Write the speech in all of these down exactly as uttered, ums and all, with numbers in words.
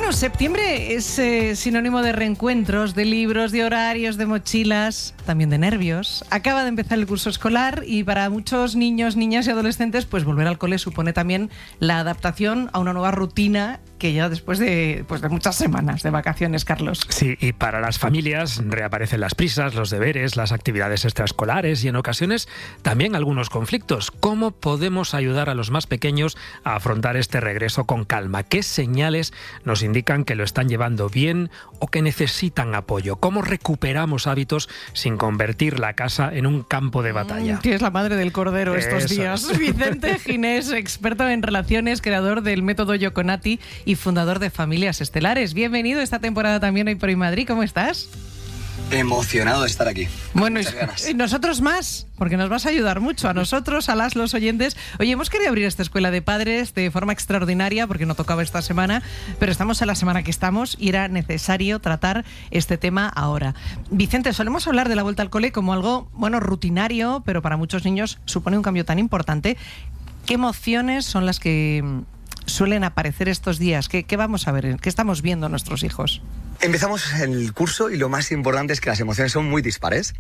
Bueno, septiembre es eh, sinónimo de reencuentros, de libros, de horarios, de mochilas, también de nervios. Acaba de empezar el curso escolar y para muchos niños, niñas y adolescentes, pues volver al cole supone también la adaptación a una nueva rutina que ya después de, pues de muchas semanas de vacaciones, Carlos. Sí, y para las familias reaparecen las prisas, los deberes, las actividades extraescolares y en ocasiones también algunos conflictos. ¿Cómo podemos ayudar a los más pequeños a afrontar este regreso con calma? ¿Qué señales nos indican que lo están llevando bien o que necesitan apoyo? ¿Cómo recuperamos hábitos sin convertir la casa en un campo de batalla? Mm, que es la madre del cordero estos Eso días. es. Vicente Ginés, experto en relaciones, creador del método Yoconati y fundador de Familias Estelares. Bienvenido esta temporada también Hoy por Hoy Madrid. ¿Cómo estás? Emocionado de estar aquí. Bueno, Muchas ganas. y nosotros más, porque nos vas a ayudar mucho a nosotros, a las los oyentes. Oye, hemos querido abrir esta escuela de padres de forma extraordinaria porque no tocaba esta semana, pero estamos en la semana que estamos y era necesario tratar este tema ahora. Vicente, solemos hablar de la vuelta al cole como algo, bueno, rutinario, pero para muchos niños supone un cambio tan importante. ¿Qué emociones son las que suelen aparecer estos días? ¿Qué, qué vamos a ver? ¿Qué estamos viendo nuestros hijos? Empezamos el curso y lo más importante es que las emociones son muy dispares.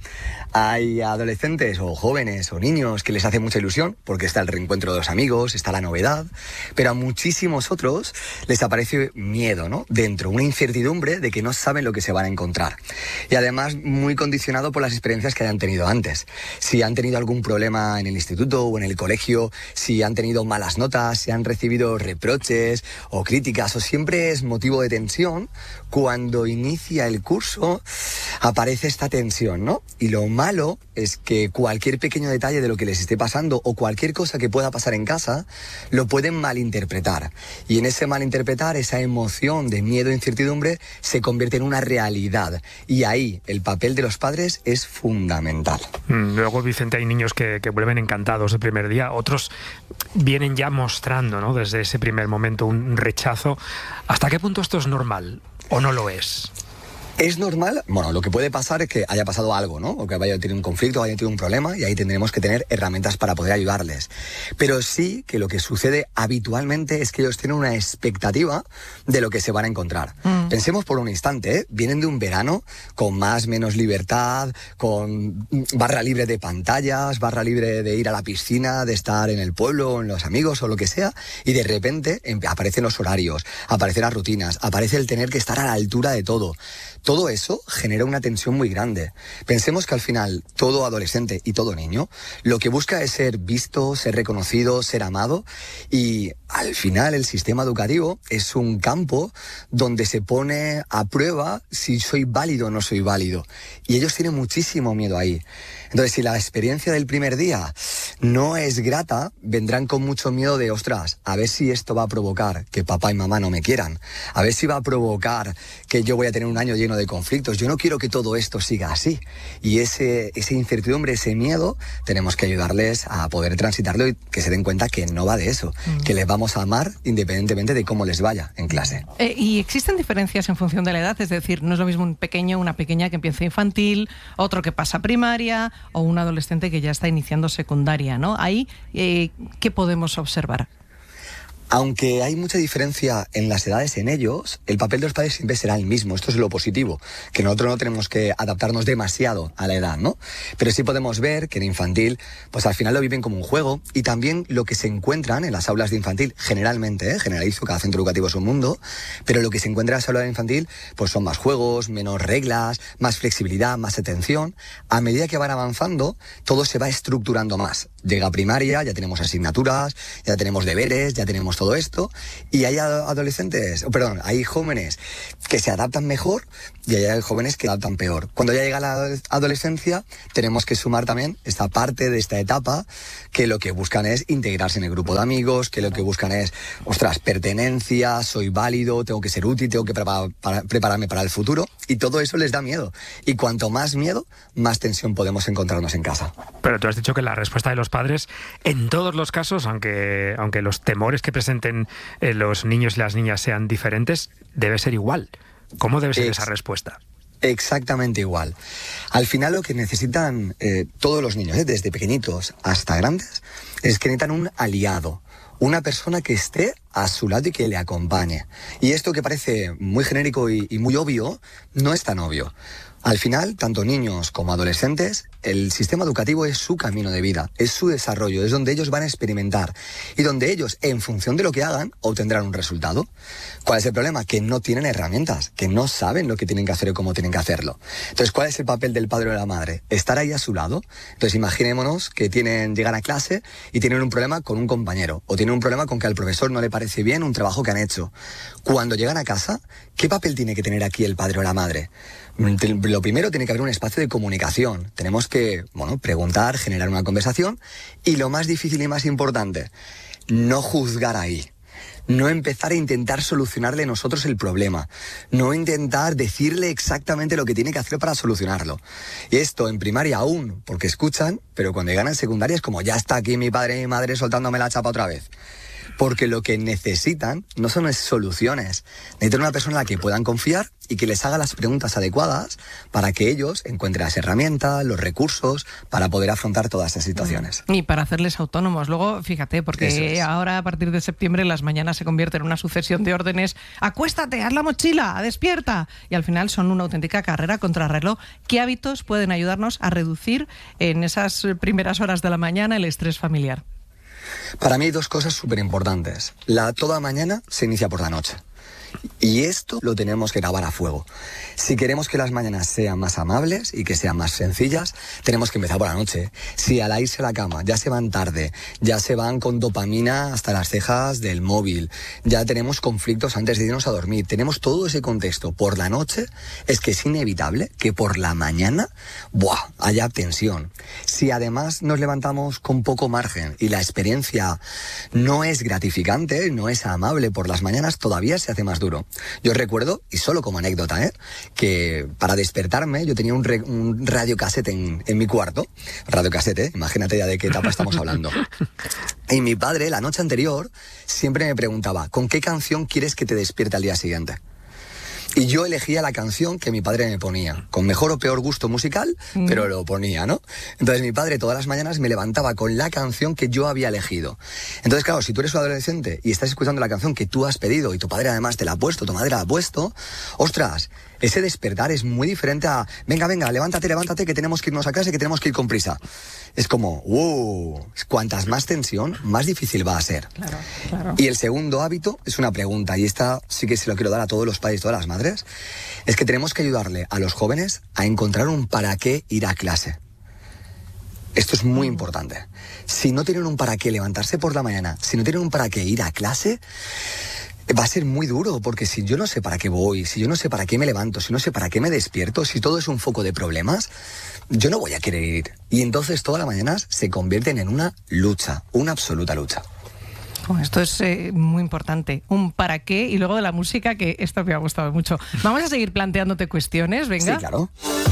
Hay adolescentes o jóvenes o niños que les hace mucha ilusión porque está el reencuentro de los amigos, está la novedad, pero a muchísimos otros les aparece miedo, ¿no? Dentro, una incertidumbre de que no saben lo que se van a encontrar. Y además muy condicionado por las experiencias que hayan tenido antes. Si han tenido algún problema en el instituto o en el colegio, si han tenido malas notas, si han recibido reproches o críticas, o siempre es motivo de tensión cuando Cuando inicia el curso aparece esta tensión, ¿no? Y lo malo es que cualquier pequeño detalle de lo que les esté pasando o cualquier cosa que pueda pasar en casa lo pueden malinterpretar. Y en ese malinterpretar, esa emoción de miedo e incertidumbre se convierte en una realidad. Y ahí el papel de los padres es fundamental. Luego, Vicente, hay niños que, que vuelven encantados el primer día. Otros vienen ya mostrando, ¿no?, desde ese primer momento un rechazo. ¿Hasta qué punto esto es normal o no lo es? ¿Es normal? Bueno, lo que puede pasar es que haya pasado algo, ¿no? O que vaya a tener un conflicto, vaya a tener un problema y ahí tendremos que tener herramientas para poder ayudarles. Pero sí que lo que sucede habitualmente es que ellos tienen una expectativa de lo que se van a encontrar. Mm. Pensemos por un instante, ¿eh? Vienen de un verano con más menos libertad, con barra libre de pantallas, barra libre de ir a la piscina, de estar en el pueblo, con los amigos o lo que sea, y de repente aparecen los horarios, aparecen las rutinas, aparece el tener que estar a la altura de todo. Todo eso genera una tensión muy grande. Pensemos que al final todo adolescente y todo niño lo que busca es ser visto, ser reconocido, ser amado, y al final el sistema educativo es un campo donde se pone a prueba si soy válido o no soy válido. Y ellos tienen muchísimo miedo ahí. Entonces, si la experiencia del primer día no es grata, vendrán con mucho miedo de, ostras, a ver si esto va a provocar que papá y mamá no me quieran, a ver si va a provocar que yo voy a tener un año lleno de conflictos. Yo no quiero que todo esto siga así. Y ese, esa incertidumbre, ese miedo, tenemos que ayudarles a poder transitarlo y que se den cuenta que no va de eso, mm. que les vamos a amar independientemente de cómo les vaya en clase. Eh, ¿Y existen diferencias en función de la edad? Es decir, no es lo mismo un pequeño, una pequeña que empieza infantil, otro que pasa primaria o un adolescente que ya está iniciando secundaria, ¿no? Ahí, eh, ¿qué podemos observar? Aunque hay mucha diferencia en las edades en ellos, el papel de los padres siempre será el mismo. Esto es lo positivo, que nosotros no tenemos que adaptarnos demasiado a la edad, ¿no? Pero sí podemos ver que en infantil, pues al final lo viven como un juego, y también lo que se encuentran en las aulas de infantil, generalmente, ¿eh? generalizo, cada centro educativo es un mundo, pero lo que se encuentra en las aulas de infantil, pues son más juegos, menos reglas, más flexibilidad, más atención. A medida que van avanzando, todo se va estructurando más. Llega a primaria, ya tenemos asignaturas, ya tenemos deberes, ya tenemos todo esto, y hay adolescentes, perdón, hay jóvenes que se adaptan mejor y hay jóvenes que se adaptan peor. Cuando ya llega la adolescencia, tenemos que sumar también esta parte de esta etapa, que lo que buscan es integrarse en el grupo de amigos, que lo que buscan es, ostras, pertenencia, soy válido, tengo que ser útil, tengo que preparar, para, prepararme para el futuro, y todo eso les da miedo. Y cuanto más miedo, más tensión podemos encontrarnos en casa. Pero tú has dicho que la respuesta de los padres, en todos los casos, aunque, aunque los temores que presenten eh, los niños y las niñas sean diferentes, debe ser igual. ¿Cómo debe ser Ex- esa respuesta? Exactamente igual. Al final lo que necesitan eh, todos los niños, ¿eh? desde pequeñitos hasta grandes, es que necesitan un aliado, una persona que esté a su lado y que le acompañe. Y esto que parece muy genérico y, y muy obvio, no es tan obvio. Al final, tanto niños como adolescentes, el sistema educativo es su camino de vida, es su desarrollo, es donde ellos van a experimentar y donde ellos, en función de lo que hagan, obtendrán un resultado. ¿Cuál es el problema? Que no tienen herramientas, que no saben lo que tienen que hacer o cómo tienen que hacerlo. Entonces, ¿cuál es el papel del padre o de la madre? Estar ahí a su lado. Entonces, imaginémonos que tienen, llegan a clase y tienen un problema con un compañero o tienen un problema con que al profesor no le parece bien un trabajo que han hecho. Cuando llegan a casa, ¿qué papel tiene que tener aquí el padre o la madre? Lo primero, tiene que haber un espacio de comunicación. Tenemos que, bueno, preguntar, generar una conversación y lo más difícil y más importante, no juzgar ahí. No empezar a intentar solucionarle nosotros el problema. No intentar decirle exactamente lo que tiene que hacer para solucionarlo. Y esto en primaria aún, porque escuchan, pero cuando llegan en secundaria es como, ya está aquí mi padre y mi madre soltándome la chapa otra vez. Porque lo que necesitan no son soluciones. Necesitan una persona en la que puedan confiar y que les haga las preguntas adecuadas para que ellos encuentren las herramientas, los recursos para poder afrontar todas estas situaciones. Y para hacerles autónomos. Luego, fíjate, porque es. ahora a partir de septiembre las mañanas se convierten en una sucesión de órdenes. Acuéstate, haz la mochila, despierta. Y al final son una auténtica carrera contra reloj. ¿Qué hábitos pueden ayudarnos a reducir en esas primeras horas de la mañana el estrés familiar? Para mí hay dos cosas súper importantes. La toda mañana se inicia por la noche. Y esto lo tenemos que grabar a fuego. Si queremos que las mañanas sean más amables y que sean más sencillas, tenemos que empezar por la noche. Si al irse a la cama ya se van tarde, ya se van con dopamina hasta las cejas del móvil, ya tenemos conflictos antes de irnos a dormir, tenemos todo ese contexto por la noche, es que es inevitable que por la mañana, ¡buah!, haya tensión. Si además nos levantamos con poco margen y la experiencia no es gratificante, no es amable por las mañanas, todavía se hace más duro. Yo recuerdo, y solo como anécdota, ¿eh?, que para despertarme yo tenía un, re, un radiocasete en, en mi cuarto, radiocasete, ¿eh? Imagínate ya de qué etapa estamos hablando. Y mi padre, la noche anterior, siempre me preguntaba, ¿con qué canción quieres que te despierte al día siguiente? Y yo elegía la canción que mi padre me ponía, con mejor o peor gusto musical, mm. pero lo ponía, ¿no? Entonces mi padre todas las mañanas me levantaba con la canción que yo había elegido. Entonces, claro, si tú eres un adolescente y estás escuchando la canción que tú has pedido y tu padre además te la ha puesto, tu madre la ha puesto, ostras, ese despertar es muy diferente a, venga, venga, levántate, levántate, que tenemos que irnos a casa y que tenemos que ir con prisa. Es como, wow, cuantas más tensión, más difícil va a ser. Claro, claro. Y el segundo hábito es una pregunta, y esta sí que se lo quiero dar a todos los padres y todas las madres, es que tenemos que ayudarle a los jóvenes a encontrar un para qué ir a clase. Esto es muy importante. Si no tienen un para qué levantarse por la mañana, si no tienen un para qué ir a clase, va a ser muy duro, porque si yo no sé para qué voy, si yo no sé para qué me levanto, si no sé para qué me despierto, si todo es un foco de problemas, yo no voy a querer ir. Y entonces todas las mañanas se convierten en una lucha, una absoluta lucha. Esto es eh, muy importante, un para qué, y luego de la música, que esto me ha gustado mucho. Vamos a seguir planteándote cuestiones, venga. Sí, claro.